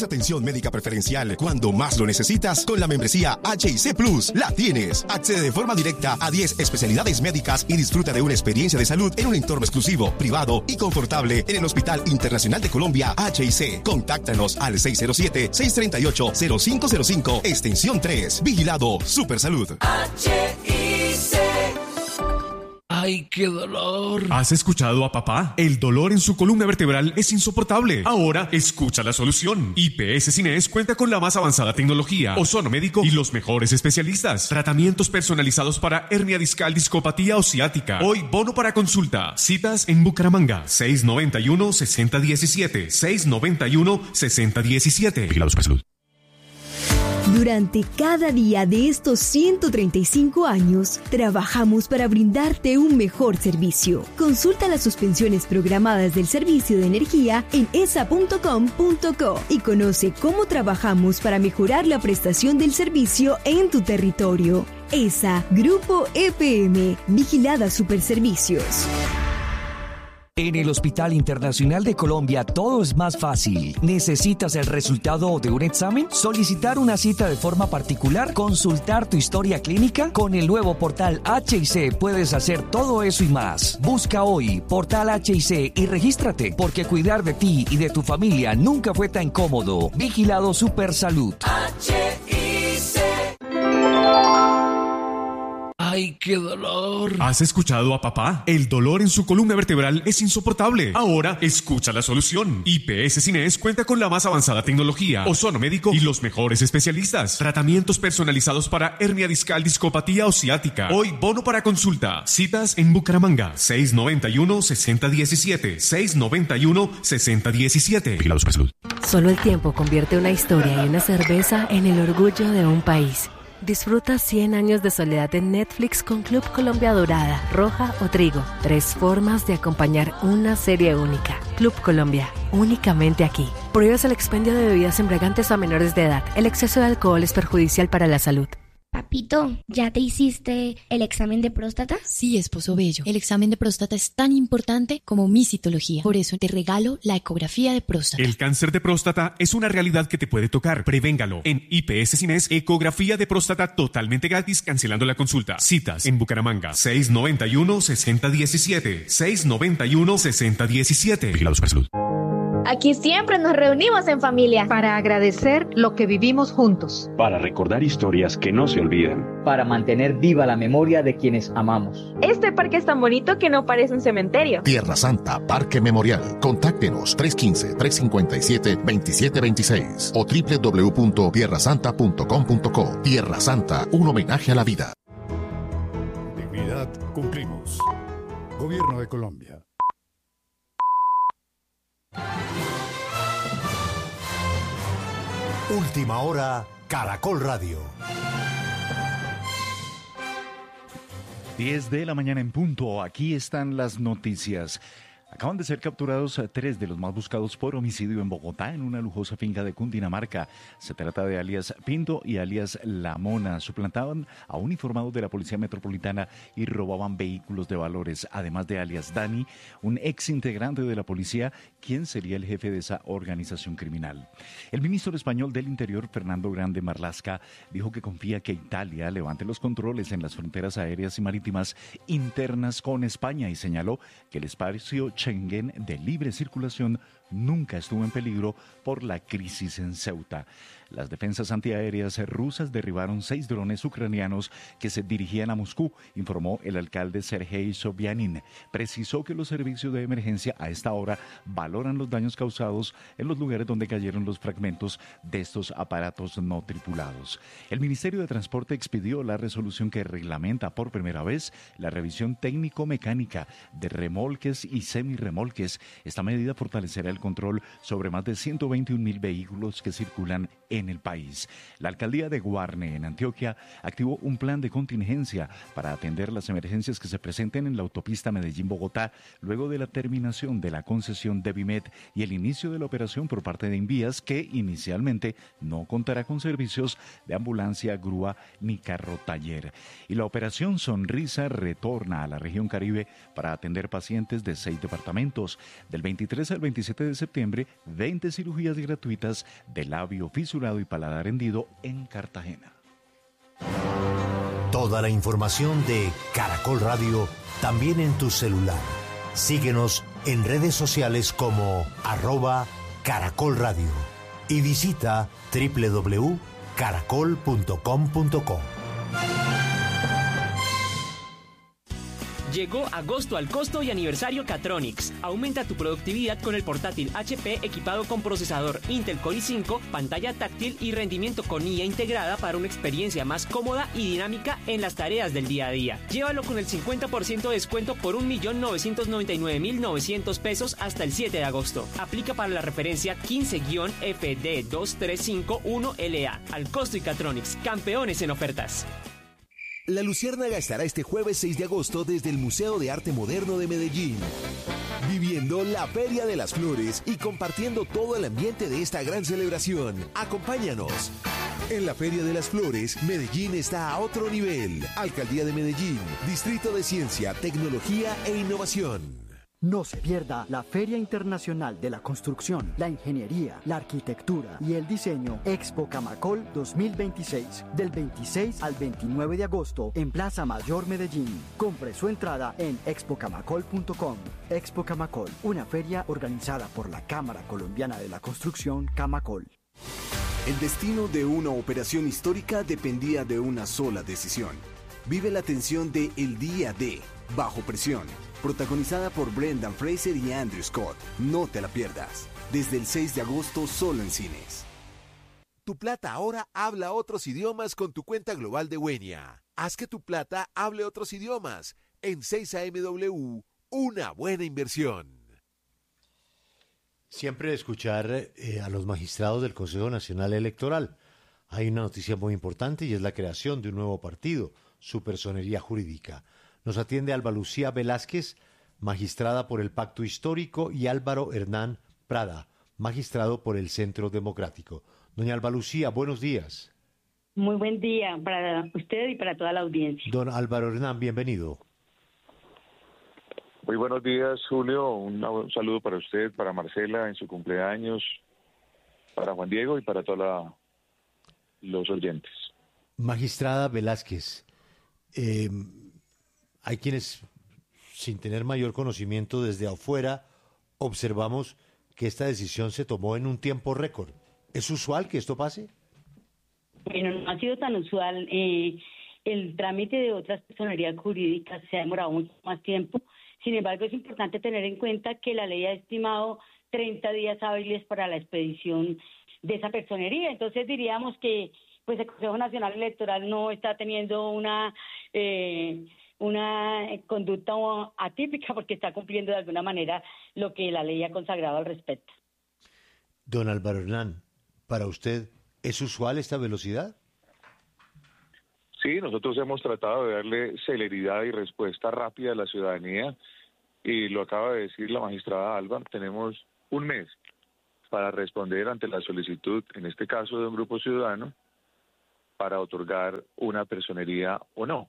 ¿Quieres atención médica preferencial cuando más lo necesitas? Con la membresía HIC Plus la tienes. Accede de forma directa a 10 especialidades médicas y disfruta de una experiencia de salud en un entorno exclusivo, privado y confortable en el Hospital Internacional de Colombia HIC. Contáctanos al 607-638-0505, extensión 3. Vigilado Supersalud. HIC. ¡Ay, qué dolor! ¿Has escuchado a papá? El dolor en su columna vertebral es insoportable. Ahora, escucha la solución. IPS Cines cuenta con la más avanzada tecnología, ozono médico y los mejores especialistas. Tratamientos personalizados para hernia discal, discopatía o ciática. Hoy, bono para consulta. Citas en Bucaramanga. 691-6017. 691-6017. Vigilado Supersalud. Durante cada día de estos 135 años, trabajamos para brindarte un mejor servicio. Consulta las suspensiones programadas del servicio de energía en esa.com.co y conoce cómo trabajamos para mejorar la prestación del servicio en tu territorio. ESA, Grupo EPM, Vigilada Superservicios. En el Hospital Internacional de Colombia todo es más fácil. ¿Necesitas el resultado de un examen? ¿Solicitar una cita de forma particular? ¿Consultar tu historia clínica? Con el nuevo portal HIC puedes hacer todo eso y más. Busca hoy Portal HIC y regístrate, porque cuidar de ti y de tu familia nunca fue tan cómodo. Vigilado Supersalud. ¡Ay, qué dolor! ¿Has escuchado a papá? El dolor en su columna vertebral es insoportable. Ahora, escucha la solución. IPS Cines cuenta con la más avanzada tecnología, ozono médico y los mejores especialistas. Tratamientos personalizados para hernia discal, discopatía o ciática. Hoy, bono para consulta. Citas en Bucaramanga. 691-6017. 691-6017. Vigilado Supersalud. Solo el tiempo convierte una historia y una cerveza en el orgullo de un país. Disfruta 100 años de soledad en Netflix con Club Colombia Dorada, Roja o Trigo. 3 formas de acompañar una serie única. Club Colombia, únicamente aquí. Prohíbes el expendio de bebidas embriagantes a menores de edad. El exceso de alcohol es perjudicial para la salud. Papito, ¿ya te hiciste el examen de próstata? Sí, esposo bello. El examen de próstata es tan importante como mi citología. Por eso te regalo la ecografía de próstata. El cáncer de próstata es una realidad que te puede tocar. Prevéngalo. En IPS Cines, ecografía de próstata totalmente gratis, cancelando la consulta. Citas en Bucaramanga. 691-6017. 691-6017. Vigilado Supersalud. Aquí siempre nos reunimos en familia. Para agradecer lo que vivimos juntos. Para recordar historias que no se olvidan. Para mantener viva la memoria de quienes amamos. Este parque es tan bonito que no parece un cementerio. Tierra Santa, Parque Memorial. Contáctenos 315-357-2726 o www.tierrasanta.com.co. Tierra Santa, un homenaje a la vida. Dignidad, cumplimos. Gobierno de Colombia. Última hora, Caracol Radio. 10 de la mañana en punto. Aquí están las noticias. Acaban de ser capturados 3 de los más buscados por homicidio en Bogotá, en una lujosa finca de Cundinamarca. Se trata de alias Pinto y alias La Mona. Suplantaban a uniformados de la Policía Metropolitana y robaban vehículos de valores. Además de alias Dani, un ex integrante de la policía, quien sería el jefe de esa organización criminal. El ministro español del Interior, Fernando Grande Marlaska, dijo que confía que Italia levante los controles en las fronteras aéreas y marítimas internas con España y señaló que el espacio Schengen de libre circulación nunca estuvo en peligro por la crisis en Ceuta. Las defensas antiaéreas rusas derribaron 6 drones ucranianos que se dirigían a Moscú, informó el alcalde Sergei Sobyanin. Precisó que los servicios de emergencia a esta hora valoran los daños causados en los lugares donde cayeron los fragmentos de estos aparatos no tripulados. El Ministerio de Transporte expidió la resolución que reglamenta por primera vez la revisión técnico-mecánica de remolques y semirremolques. Esta medida fortalecerá el control sobre más de 121,000 vehículos que circulan en el país. La alcaldía de Guarne, en Antioquia, activó un plan de contingencia para atender las emergencias que se presenten en la autopista Medellín-Bogotá luego de la terminación de la concesión de Vimed y el inicio de la operación por parte de Invías, que inicialmente no contará con servicios de ambulancia, grúa ni carro taller. Y la operación Sonrisa retorna a la región Caribe para atender pacientes de 6 departamentos departamentos. Del 23 al 27 de septiembre, 20 cirugías gratuitas de labio fisurado y paladar hendido en Cartagena. Toda la información de Caracol Radio también en tu celular. Síguenos en redes sociales como @Caracol Radio y visita www.caracol.com.co. Llegó agosto al costo y aniversario Catronics. Aumenta tu productividad con el portátil HP equipado con procesador Intel Core i5, pantalla táctil y rendimiento con IA integrada para una experiencia más cómoda y dinámica en las tareas del día a día. Llévalo con el 50% de descuento por 1.999.900 pesos hasta el 7 de agosto. Aplica para la referencia 15-FD2351LA. Al costo y Catronics, campeones en ofertas. La Luciérnaga estará este jueves 6 de agosto desde el Museo de Arte Moderno de Medellín, viviendo la Feria de las Flores y compartiendo todo el ambiente de esta gran celebración. Acompáñanos. En la Feria de las Flores, Medellín está a otro nivel. Alcaldía de Medellín, Distrito de Ciencia, Tecnología e Innovación. No se pierda la Feria Internacional de la Construcción, la Ingeniería, la Arquitectura y el Diseño Expo Camacol 2026, del 26 al 29 de agosto en Plaza Mayor Medellín. Compre su entrada en expocamacol.com. Expo Camacol, una feria organizada por la Cámara Colombiana de la Construcción, Camacol. El destino de una operación histórica dependía de una sola decisión. Vive la tensión de El Día D, Bajo Presión, protagonizada por Brendan Fraser y Andrew Scott. No te la pierdas. Desde el 6 de agosto solo en cines. Tu Plata ahora habla otros idiomas con tu cuenta global de Wenia. Haz que tu Plata hable otros idiomas. En 6AMW, una buena inversión. Siempre escuchar a los magistrados del Consejo Nacional Electoral. Hay una noticia muy importante y es la creación de un nuevo partido, su personería jurídica. Nos atiende Alba Lucía Velázquez, magistrada por el Pacto Histórico, y Álvaro Hernán Prada, magistrado por el Centro Democrático. Doña Alba Lucía, buenos días. Muy buen día para usted y para toda la audiencia. Don Álvaro Hernán, bienvenido. Muy buenos días, Julio. Un saludo para usted, para Marcela en su cumpleaños, para Juan Diego y para todos los oyentes. Magistrada Velázquez, hay quienes, sin tener mayor conocimiento desde afuera, observamos que esta decisión se tomó en un tiempo récord. ¿Es usual que esto pase? Bueno, no ha sido tan usual. El trámite de otras personerías jurídicas se ha demorado mucho más tiempo. Sin embargo, es importante tener en cuenta que la ley ha estimado 30 días hábiles para la expedición de esa personería. Entonces diríamos que pues el Consejo Nacional Electoral no está teniendo una conducta atípica porque está cumpliendo de alguna manera lo que la ley ha consagrado al respecto. Don Álvaro Hernán, ¿para usted es usual esta velocidad? Sí, nosotros hemos tratado de darle celeridad y respuesta rápida a la ciudadanía y lo acaba de decir la magistrada Alba, tenemos un mes para responder ante la solicitud, en este caso de un grupo ciudadano, para otorgar una personería o no.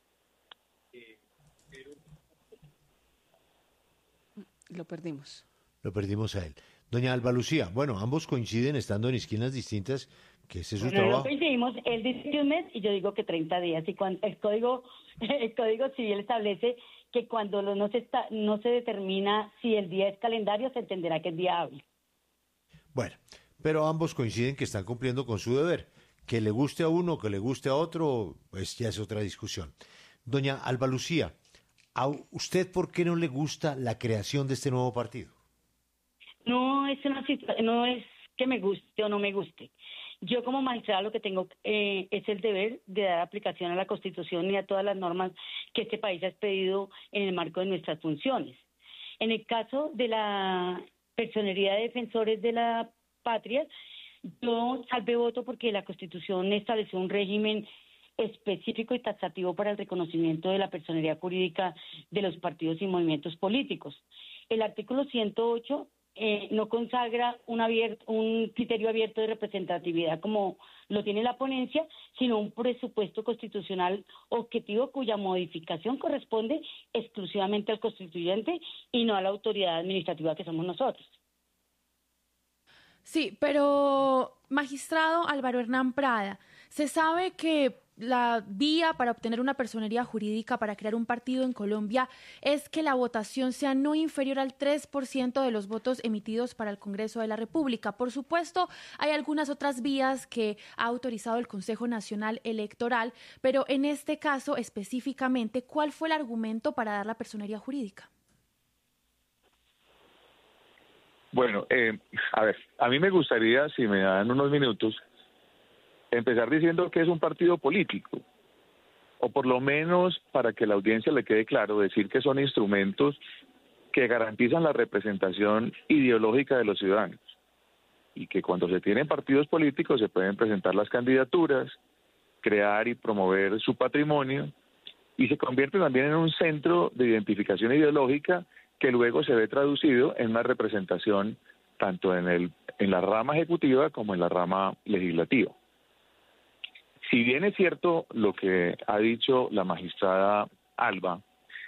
Lo perdimos. Lo perdimos a él. Doña Alba Lucía, bueno, ambos coinciden estando en esquinas distintas, que ese es su trabajo. No coincidimos, él dice que un mes y yo digo que 30 días. Y cuando el código civil establece que cuando no se determina si el día es calendario, se entenderá que es día hábil. Bueno, pero ambos coinciden que están cumpliendo con su deber. Que le guste a uno, que le guste a otro, pues ya es otra discusión. Doña Alba Lucía, ¿a usted por qué no le gusta la creación de este nuevo partido? No es que me guste o no me guste. Yo como magistrada lo que tengo es el deber de dar aplicación a la Constitución y a todas las normas que este país ha expedido en el marco de nuestras funciones. En el caso de la personería de defensores de la patria, yo salvé voto porque la Constitución estableció un régimen específico y taxativo para el reconocimiento de la personería jurídica de los partidos y movimientos políticos. El artículo 108 no consagra un criterio abierto de representatividad como lo tiene la ponencia, sino un presupuesto constitucional objetivo cuya modificación corresponde exclusivamente al constituyente y no a la autoridad administrativa que somos nosotros. Sí, pero magistrado Álvaro Hernán Prada, se sabe que la vía para obtener una personería jurídica para crear un partido en Colombia es que la votación sea no inferior al 3% de los votos emitidos para el Congreso de la República. Por supuesto, hay algunas otras vías que ha autorizado el Consejo Nacional Electoral, pero en este caso específicamente, ¿cuál fue el argumento para dar la personería jurídica? Bueno, a ver, a mí me gustaría, si me dan unos minutos, empezar diciendo que es un partido político, o por lo menos para que la audiencia le quede claro, decir que son instrumentos que garantizan la representación ideológica de los ciudadanos y que cuando se tienen partidos políticos se pueden presentar las candidaturas, crear y promover su patrimonio y se convierte también en un centro de identificación ideológica que luego se ve traducido en una representación tanto en la rama ejecutiva como en la rama legislativa. Si bien es cierto lo que ha dicho la magistrada Alba,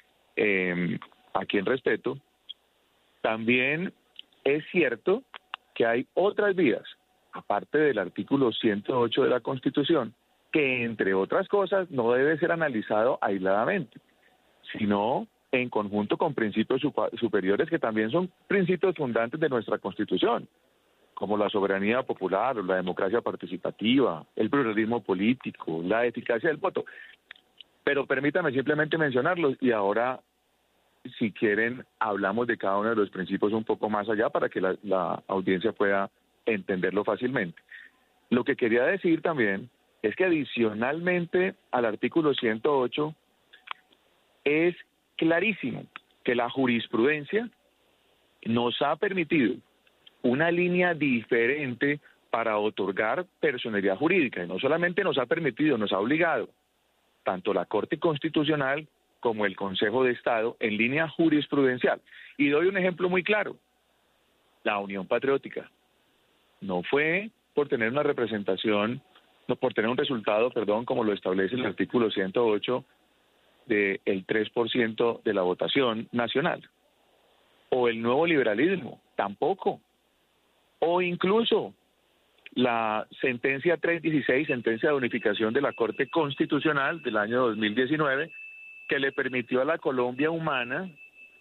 a quien respeto, también es cierto que hay otras vías, aparte del artículo 108 de la Constitución, que entre otras cosas no debe ser analizado aisladamente, sino en conjunto con principios superiores que también son principios fundantes de nuestra Constitución, como la soberanía popular o la democracia participativa, el pluralismo político, la eficacia del voto. Pero permítame simplemente mencionarlos y ahora, si quieren, hablamos de cada uno de los principios un poco más allá para que la audiencia pueda entenderlo fácilmente. Lo que quería decir también es que adicionalmente al artículo 108 es clarísimo que la jurisprudencia nos ha permitido una línea diferente para otorgar personería jurídica. Y no solamente nos ha permitido, nos ha obligado, tanto la Corte Constitucional como el Consejo de Estado, en línea jurisprudencial. Y doy un ejemplo muy claro. La Unión Patriótica no fue por tener una representación, no por tener un resultado, como lo establece el artículo 108, del 3% de la votación nacional. O el nuevo liberalismo, tampoco. O incluso la sentencia 316, sentencia de unificación de la Corte Constitucional del año 2019, que le permitió a la Colombia humana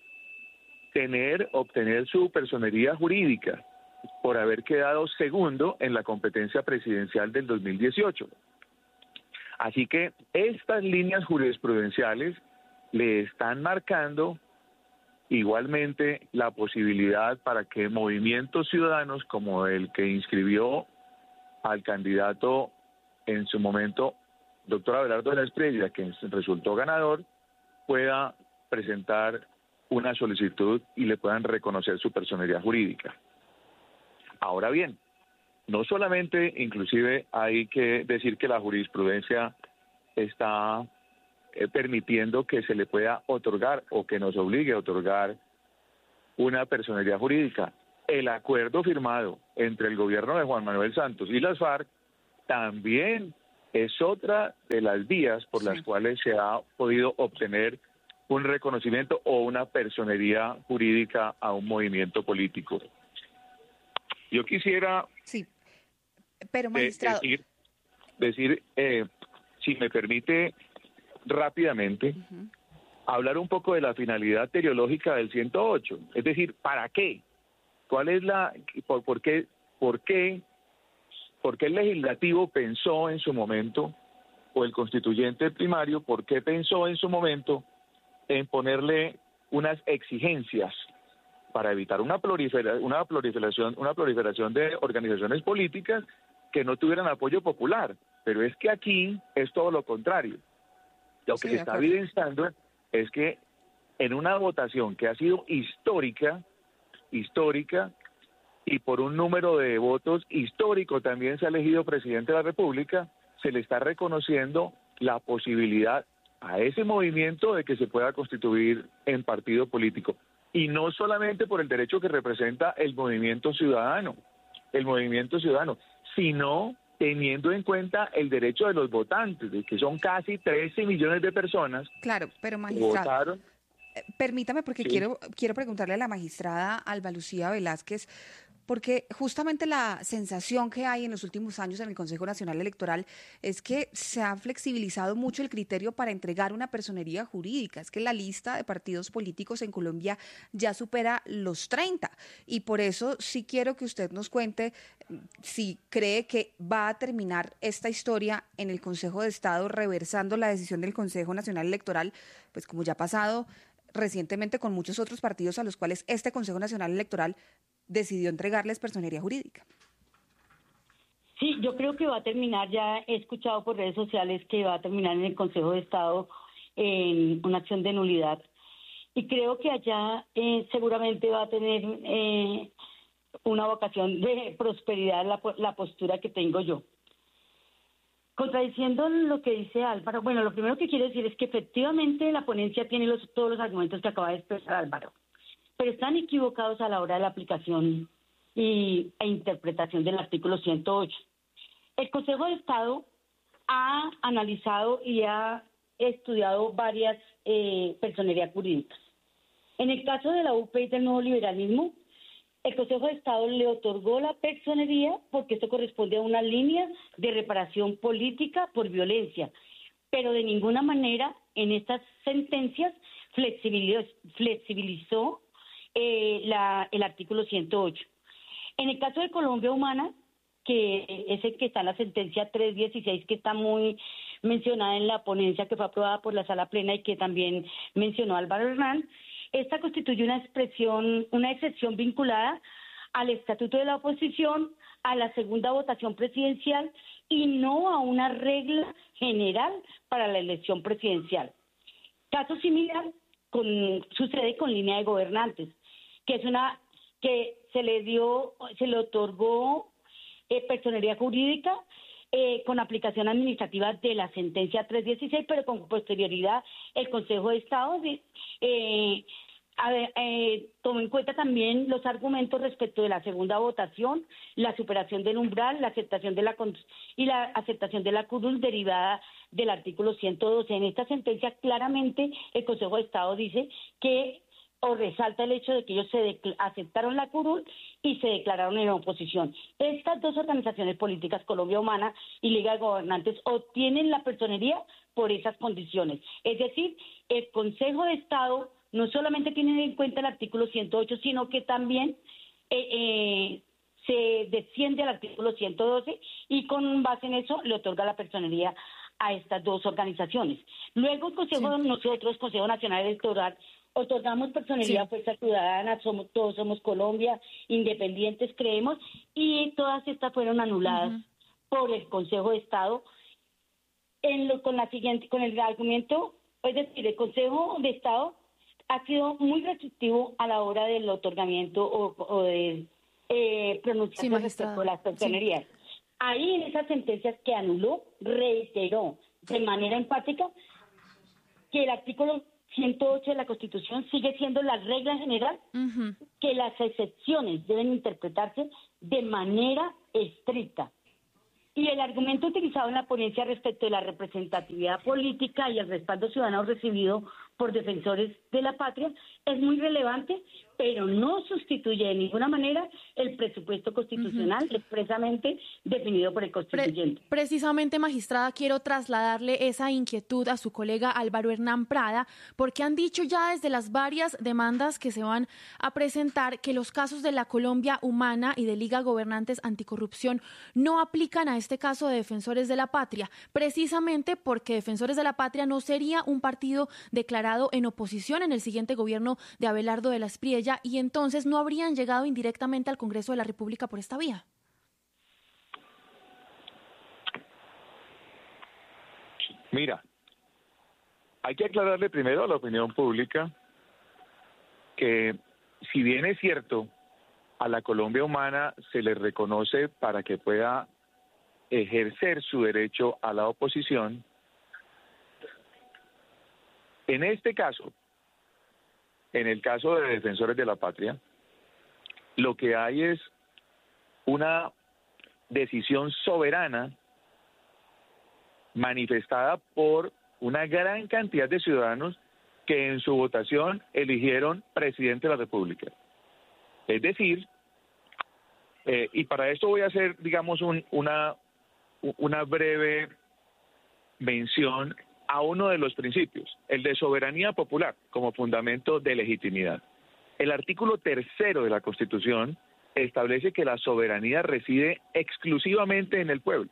obtener su personería jurídica por haber quedado segundo en la competencia presidencial del 2018. Así que estas líneas jurisprudenciales le están marcando igualmente la posibilidad para que movimientos ciudadanos como el que inscribió al candidato en su momento, doctor Abelardo de la Espriella, que resultó ganador, pueda presentar una solicitud y le puedan reconocer su personería jurídica. Ahora bien, no solamente, inclusive hay que decir que la jurisprudencia está permitiendo que se le pueda otorgar o que nos obligue a otorgar una personería jurídica. El acuerdo firmado entre el gobierno de Juan Manuel Santos y las FARC también es otra de las vías por las cuales se ha podido obtener un reconocimiento o una personería jurídica a un movimiento político. Yo quisiera pero magistrado, decir si me permite rápidamente, hablar un poco de la finalidad teleológica del 108, es decir, ¿para qué? ¿Cuál es por qué el legislativo pensó en su momento, o el constituyente primario, por qué pensó en su momento en ponerle unas exigencias para evitar una proliferación de organizaciones políticas que no tuvieran apoyo popular? Pero es que aquí es todo lo contrario. Lo que se está evidenciando es que en una votación que ha sido histórica, y por un número de votos histórico también se ha elegido presidente de la República, se le está reconociendo la posibilidad a ese movimiento de que se pueda constituir en partido político. y no solamente por el derecho que representa el movimiento ciudadano, sino teniendo en cuenta el derecho de los votantes, de que son casi 13 millones de personas. Claro, pero magistrado, votaron. Permítame porque Sí. quiero preguntarle a la magistrada Alba Lucía Velázquez, porque justamente la sensación que hay en los últimos años en el Consejo Nacional Electoral es que se ha flexibilizado mucho el criterio para entregar una personería jurídica. Es que la lista de partidos políticos en Colombia ya supera los 30 y por eso sí quiero que usted nos cuente si cree que va a terminar esta historia en el Consejo de Estado reversando la decisión del Consejo Nacional Electoral, pues como ya ha pasado recientemente con muchos otros partidos a los cuales este Consejo Nacional Electoral decidió entregarles personería jurídica. Sí, yo creo que va a terminar, ya he escuchado por redes sociales que va a terminar en el Consejo de Estado en una acción de nulidad. Y creo que allá seguramente va a tener una vocación de prosperidad la postura que tengo yo. Contradiciendo lo que dice Álvaro, bueno, lo primero que quiero decir es que efectivamente la ponencia tiene todos los argumentos que acaba de expresar Álvaro, pero están equivocados a la hora de la aplicación e interpretación del artículo 108. El Consejo de Estado ha analizado y ha estudiado varias personerías jurídicas. En el caso de la UP y del nuevo liberalismo, el Consejo de Estado le otorgó la personería porque esto corresponde a una línea de reparación política por violencia, pero de ninguna manera en estas sentencias flexibilizó el artículo 108. En el caso de Colombia Humana, que es el que está en la sentencia 316, que está muy mencionada en la ponencia que fue aprobada por la Sala Plena y que también mencionó Álvaro Hernán, esta constituye una excepción vinculada al estatuto de la oposición, a la segunda votación presidencial y no a una regla general para la elección presidencial. Caso similar sucede con línea de gobernantes, que es que se le otorgó personería jurídica con aplicación administrativa de la sentencia 316, pero con posterioridad el Consejo de Estado tomó en cuenta también los argumentos respecto de la segunda votación, la superación del umbral, la aceptación de la curul derivada del artículo 112. En esta sentencia claramente el Consejo de Estado dice que o resalta el hecho de que ellos aceptaron la curul y se declararon en oposición. Estas dos organizaciones políticas, Colombia Humana y Liga de Gobernantes, obtienen la personería por esas condiciones. Es decir, el Consejo de Estado no solamente tiene en cuenta el artículo 108, sino que también se desciende al artículo 112 y con base en eso le otorga la personería a estas dos organizaciones. Luego nosotros, Consejo Nacional Electoral, otorgamos personería Fuerza Ciudadana, todos somos Colombia, independientes creemos, y todas estas fueron anuladas por el Consejo de Estado con el argumento, es decir, el Consejo de Estado ha sido muy restrictivo a la hora del otorgamiento o de pronunciarse respecto a las personerías. Sí. Ahí en esas sentencias que anuló, reiteró de manera enfática que el artículo 108 de la Constitución sigue siendo la regla general, que las excepciones deben interpretarse de manera estricta. Y el argumento utilizado en la ponencia respecto de la representatividad política y el respaldo ciudadano recibido por defensores de la patria es muy relevante, pero no sustituye de ninguna manera el presupuesto constitucional expresamente definido por el constituyente. Precisamente, magistrada, quiero trasladarle esa inquietud a su colega Álvaro Hernán Prada, porque han dicho ya desde las varias demandas que se van a presentar que los casos de la Colombia Humana y de Liga Gobernantes Anticorrupción no aplican a este caso de Defensores de la Patria, precisamente porque Defensores de la Patria no sería un partido declarado en oposición en el siguiente gobierno de Abelardo de la Espriella, y entonces no habrían llegado indirectamente al Congreso de la República por esta vía. Mira, hay que aclararle primero a la opinión pública que si bien es cierto, a la Colombia Humana se le reconoce para que pueda ejercer su derecho a la oposición, en este caso, en el caso de Defensores de la Patria, lo que hay es una decisión soberana manifestada por una gran cantidad de ciudadanos que en su votación eligieron presidente de la República. Es decir, y para esto voy a hacer, digamos, una breve mención a uno de los principios, el de soberanía popular como fundamento de legitimidad. El artículo 3 de la Constitución establece que la soberanía reside exclusivamente en el pueblo.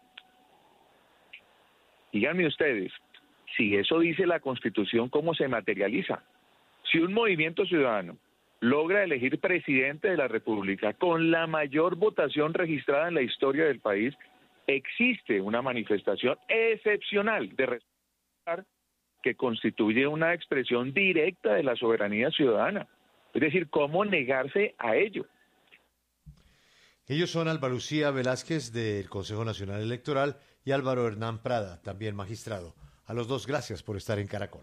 Díganme ustedes, si eso dice la Constitución, ¿cómo se materializa? Si un movimiento ciudadano logra elegir presidente de la República con la mayor votación registrada en la historia del país, existe una manifestación excepcional de respetar que constituye una expresión directa de la soberanía ciudadana. Es decir, ¿cómo negarse a ello? Ellos son Alba Lucía Velázquez del Consejo Nacional Electoral y Álvaro Hernán Prada, también magistrado. A los dos, gracias por estar en Caracol.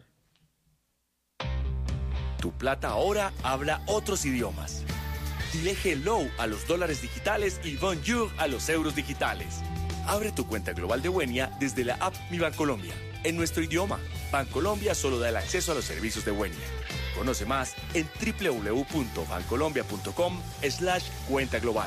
Tu plata ahora habla otros idiomas. Dile hello a los dólares digitales y bonjour a los euros digitales. Abre tu cuenta global de Buenia desde la app Mi Bancolombia. En nuestro idioma, Bancolombia solo da el acceso a los servicios de Buenia. Conoce más en www.bancolombia.com/cuenta global.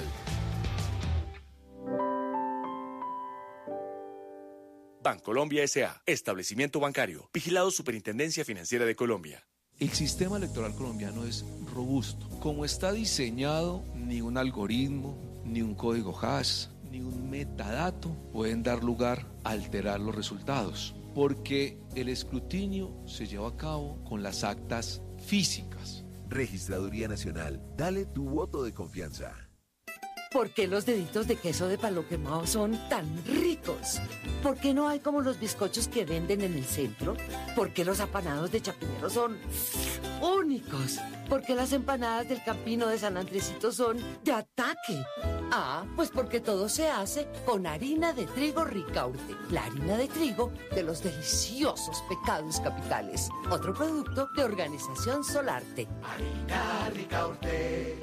Bancolombia S.A., establecimiento bancario, vigilado Superintendencia Financiera de Colombia. El sistema electoral colombiano es robusto. Como está diseñado, ni un algoritmo, ni un código hash, ni un metadato pueden dar lugar a alterar los resultados, porque el escrutinio se lleva a cabo con las actas físicas. Registraduría Nacional, dale tu voto de confianza. ¿Por qué los deditos de queso de palo quemado son tan ricos? ¿Por qué no hay como los bizcochos que venden en el centro? ¿Por qué los apanados de Chapinero son únicos? ¿Por qué las empanadas del Campino de San Andresito son de ataque? Ah, pues porque todo se hace con harina de trigo Ricaurte, la harina de trigo de los deliciosos Pecados Capitales. Otro producto de Organización Solarte. Harina Ricaurte.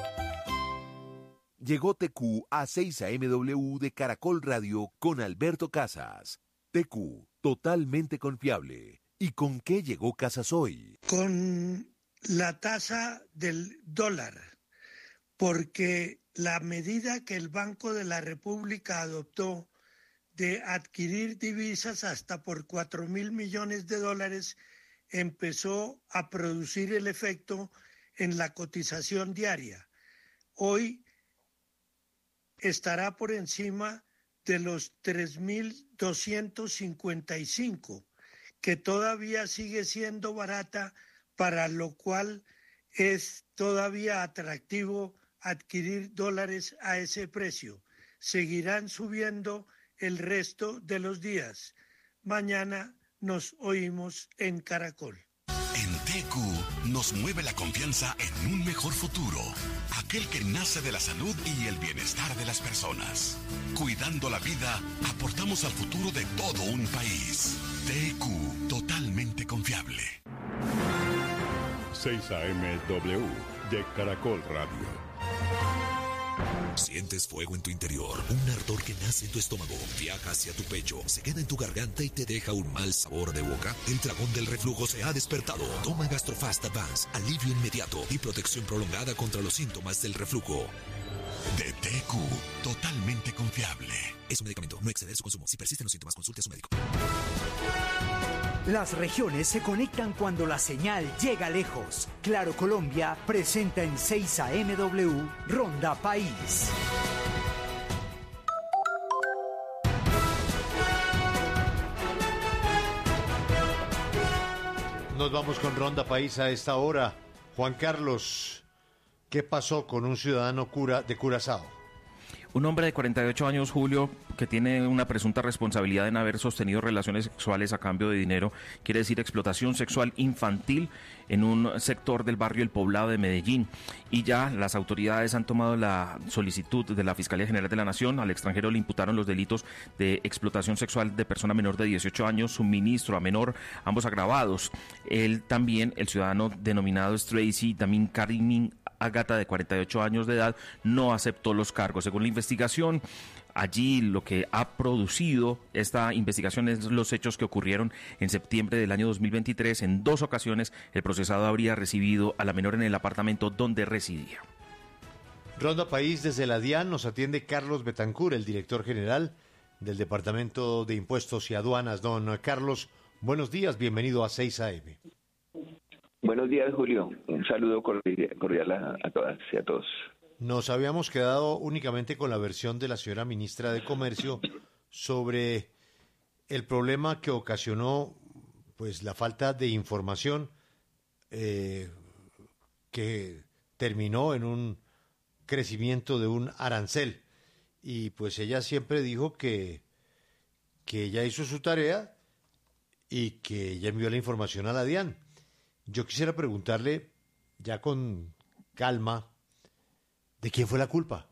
Llegó TQ a 6 AMW de Caracol Radio con Alberto Casas. TQ, totalmente confiable. ¿Y con qué llegó Casas hoy? Con la tasa del dólar, porque la medida que el Banco de la República adoptó de adquirir divisas hasta por 4.000 millones de dólares empezó a producir el efecto en la cotización diaria. Hoy estará por encima de los 3.255, que todavía sigue siendo barata, para lo cual es todavía atractivo adquirir dólares a ese precio. Seguirán subiendo el resto de los días. Mañana nos oímos en Caracol. En TQ nos mueve la confianza en un mejor futuro, aquel que nace de la salud y el bienestar de las personas. Cuidando la vida, aportamos al futuro de todo un país. TQ, totalmente confiable. 6 AMW de Caracol Radio. Sientes fuego en tu interior, un ardor que nace en tu estómago, viaja hacia tu pecho, se queda en tu garganta y te deja un mal sabor de boca. El dragón del reflujo se ha despertado. Toma Gastrofast Advance, alivio inmediato y protección prolongada contra los síntomas del reflujo. De TQ, totalmente confiable. Es un medicamento, no exceder su consumo. Si persisten los síntomas, consulte a su médico. Las regiones se conectan cuando la señal llega lejos. Claro Colombia presenta en 6 AMW Ronda País. Nos vamos con Ronda País a esta hora. Juan Carlos, ¿qué pasó con un ciudadano de Curazao? Un hombre de 48 años, Julio, que tiene una presunta responsabilidad en haber sostenido relaciones sexuales a cambio de dinero, quiere decir explotación sexual infantil, en un sector del barrio El Poblado de Medellín. Y ya las autoridades han tomado la solicitud de la Fiscalía General de la Nación. Al extranjero le imputaron los delitos de explotación sexual de persona menor de 18 años, suministro a menor, ambos agravados. Él también, el ciudadano denominado Stracy, también Karim Agata, de 48 años de edad, no aceptó los cargos. Según la investigación, allí lo que ha producido esta investigación es los hechos que ocurrieron en septiembre del año 2023. En 2 ocasiones el procesado habría recibido a la menor en el apartamento donde residía. Ronda País, desde la DIAN nos atiende Carlos Betancur, el director general del Departamento de Impuestos y Aduanas. Don Carlos, buenos días, bienvenido a 6 AM. Buenos días, Julio. Un saludo cordial a todas y a todos. Nos habíamos quedado únicamente con la versión de la señora ministra de Comercio sobre el problema que ocasionó pues la falta de información que terminó en un crecimiento de un arancel. Y pues ella siempre dijo que ella hizo su tarea y que ella envió la información a la DIAN. Yo quisiera preguntarle, ya con calma, ¿de quién fue la culpa?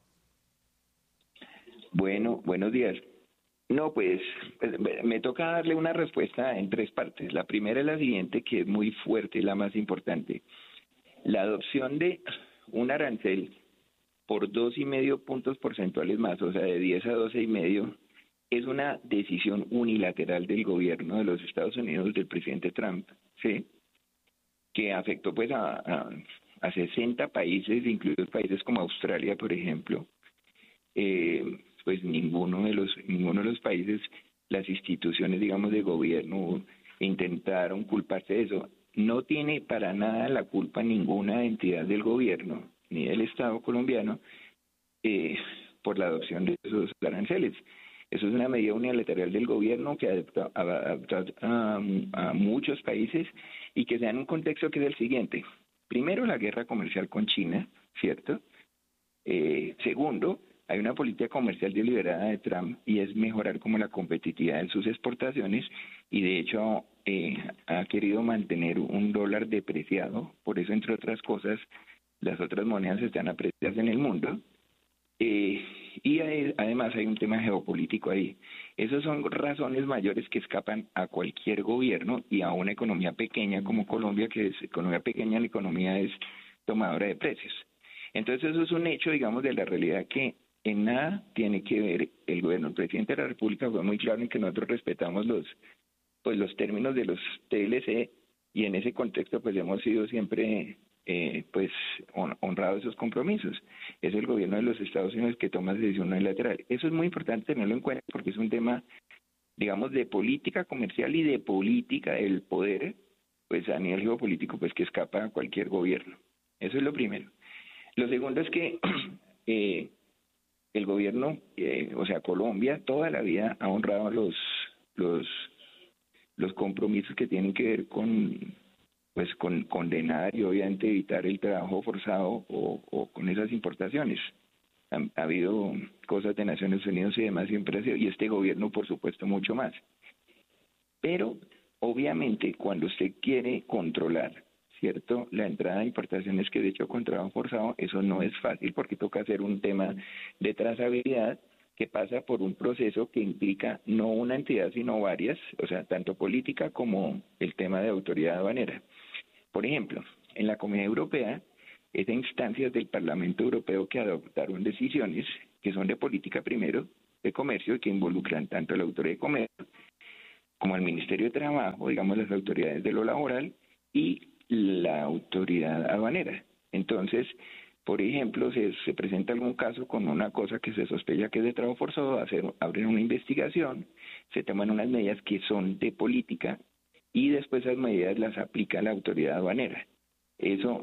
Bueno, buenos días. No, pues me toca darle una respuesta en 3 partes. La primera es la siguiente, que es muy fuerte y la más importante. La adopción de un arancel por 2,5 puntos porcentuales más, o sea, de 10 a 12,5, es una decisión unilateral del gobierno de los Estados Unidos, del presidente Trump, ¿sí?, que afectó pues a 60 países, incluidos países como Australia, por ejemplo. Pues ninguno de los países, las instituciones, digamos, de gobierno intentaron culparse de eso. No tiene para nada la culpa ninguna entidad del gobierno, ni del Estado colombiano, por la adopción de esos aranceles. Eso es una medida unilateral del gobierno que adoptó a muchos países y que se da en un contexto que es el siguiente. Primero, la guerra comercial con China, ¿cierto? Segundo, hay una política comercial deliberada de Trump y es mejorar como la competitividad de sus exportaciones y de hecho ha querido mantener un dólar depreciado. Por eso, entre otras cosas, las otras monedas están apreciadas en el mundo. Y además hay un tema geopolítico ahí. Esas son razones mayores que escapan a cualquier gobierno y a una economía pequeña como Colombia, que es economía pequeña, la economía es tomadora de precios. Entonces eso es un hecho, digamos, de la realidad que en nada tiene que ver el gobierno. El presidente de la República fue muy claro en que nosotros respetamos los términos de los TLC y en ese contexto pues hemos sido siempre honrados esos compromisos. Es el gobierno de los Estados Unidos que toma decisión unilateral. Eso es muy importante tenerlo en cuenta porque es un tema, digamos, de política comercial y de política del poder, pues a nivel geopolítico, pues que escapa a cualquier gobierno. Eso es lo primero. Lo segundo es que el gobierno, o sea, Colombia, toda la vida ha honrado los compromisos que tienen que ver con condenar y obviamente evitar el trabajo forzado o con esas importaciones. Ha habido cosas de Naciones Unidas y demás siempre ha sido, y este gobierno por supuesto mucho más. Pero obviamente cuando usted quiere controlar, ¿cierto?, la entrada de importaciones que de hecho con trabajo forzado, eso no es fácil porque toca hacer un tema de trazabilidad que pasa por un proceso que implica no una entidad sino varias, o sea, tanto política como el tema de autoridad aduanera. Por ejemplo, en la Comunidad Europea, esas instancias del Parlamento Europeo que adoptaron decisiones que son de política primero, de comercio, y que involucran tanto a la Autoridad de Comercio como al Ministerio de Trabajo, digamos las autoridades de lo laboral, y la autoridad aduanera. Entonces, por ejemplo, se presenta algún caso con una cosa que se sospecha que es de trabajo forzado, abren una investigación, se toman unas medidas que son de política, y después esas medidas las aplica la autoridad aduanera. Eso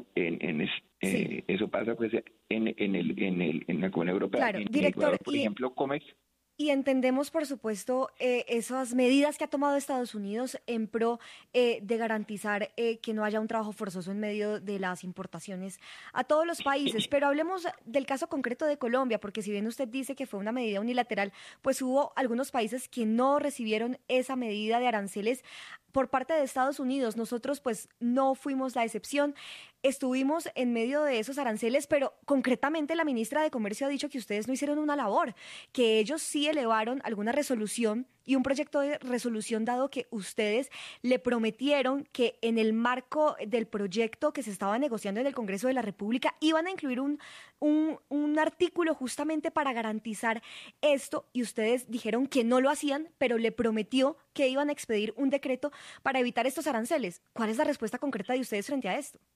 eso pasa pues en la Comunidad Europea. Claro, en director, Ecuador, por ejemplo, COMEX Y entendemos, por supuesto, esas medidas que ha tomado Estados Unidos en pro de garantizar que no haya un trabajo forzoso en medio de las importaciones a todos los países. Pero hablemos del caso concreto de Colombia, porque si bien usted dice que fue una medida unilateral, pues hubo algunos países que no recibieron esa medida de aranceles por parte de Estados Unidos. Nosotros pues no fuimos la excepción, estuvimos en medio de esos aranceles, pero concretamente la ministra de Comercio ha dicho que ustedes no hicieron una labor, que ellos sí elevaron alguna resolución y un proyecto de resolución, dado que ustedes le prometieron que en el marco del proyecto que se estaba negociando en el Congreso de la República iban a incluir un artículo justamente para garantizar esto, y ustedes dijeron que no lo hacían, pero le prometió que iban a expedir un decreto para evitar estos aranceles. ¿Cuál es la respuesta concreta de ustedes frente a esto?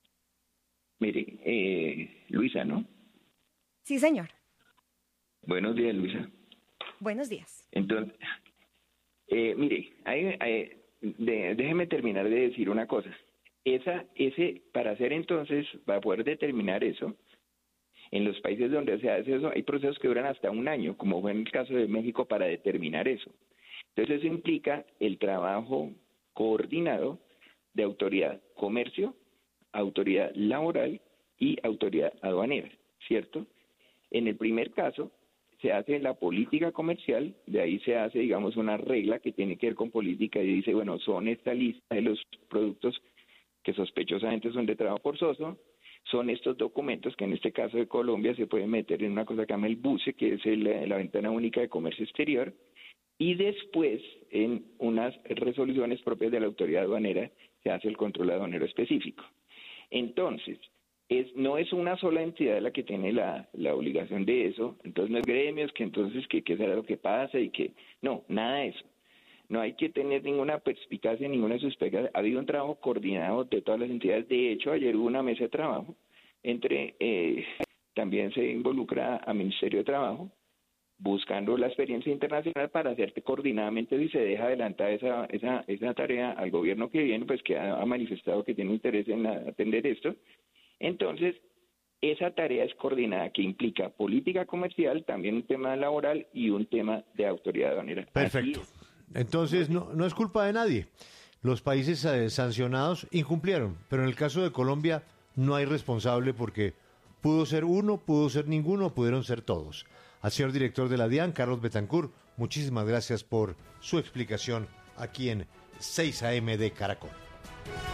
Mire, Luisa, ¿no? Sí, señor. Buenos días, Luisa. Buenos días. Entonces, mire, déjeme terminar de decir una cosa. Para hacer entonces, para poder determinar eso, en los países donde se hace eso, hay procesos que duran hasta un año, como fue en el caso de México, para determinar eso. Entonces, eso implica el trabajo coordinado de autoridad comercio, autoridad laboral y autoridad aduanera, ¿cierto? En el primer caso, se hace la política comercial, de ahí se hace, digamos, una regla que tiene que ver con política y dice, bueno, son esta lista de los productos que sospechosamente son de trabajo forzoso, son estos documentos que en este caso de Colombia se pueden meter en una cosa que se llama el BUCE, que es la Ventana Única de Comercio Exterior, y después en unas resoluciones propias de la autoridad aduanera se hace el control aduanero específico. Entonces, no es una sola entidad la que tiene la obligación de eso, entonces no es gremios, que entonces qué será lo que pasa y que no, nada de eso. No hay que tener ninguna perspicacia, ninguna sospecha. Ha habido un trabajo coordinado de todas las entidades. De hecho, ayer hubo una mesa de trabajo también se involucra a Ministerio de Trabajo, buscando la experiencia internacional para hacer coordinadamente, si se deja adelantar esa tarea al gobierno que viene, pues que ha manifestado que tiene interés en atender esto. Entonces, esa tarea es coordinada, que implica política comercial, también un tema laboral y un tema de autoridad aduanera. Perfecto. Entonces, no es culpa de nadie. Los países sancionados incumplieron, pero en el caso de Colombia no hay responsable porque pudo ser uno, pudo ser ninguno, pudieron ser todos. Al señor director de la DIAN, Carlos Betancourt, muchísimas gracias por su explicación aquí en 6 AM de Caracol.